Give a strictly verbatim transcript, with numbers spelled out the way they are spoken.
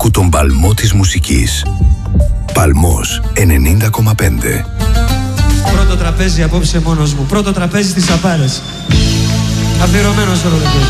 Άκου τον παλμό της μουσικής. Παλμός ενενήντα κόμμα πέντε. Πρώτο τραπέζι απόψε μόνος μου. Πρώτο τραπέζι στις Σαπάρες. Αφιερωμένο σε όλο το κόσμο.